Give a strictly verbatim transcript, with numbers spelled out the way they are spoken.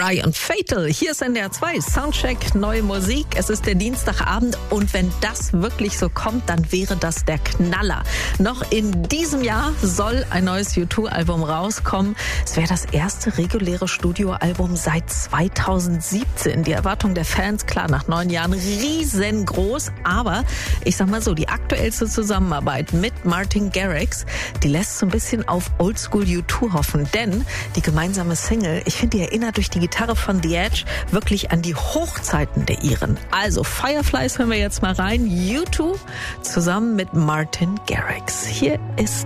Dry und Fatal. Hier ist N D R zwei, Soundcheck, neue Musik. Es ist der Dienstagabend und wenn das wirklich so kommt, dann wäre das der Knaller. Noch in diesem Jahr soll ein neues U zwei Album rauskommen. Es wäre das erste reguläre Studioalbum seit zweitausendsiebzehn. Die Erwartung der Fans, klar, nach neun Jahren riesengroß. Aber ich sag mal so, die aktuellste Zusammenarbeit mit Martin Garrix, die lässt so ein bisschen auf Oldschool U zwei hoffen. Denn die gemeinsame Single, ich finde, die erinnert durch die Gitarre von The Edge wirklich an die Hochzeiten der Iren. Also Fireflies hören wir jetzt mal rein. U zwei zusammen mit Martin Garrix. Hier ist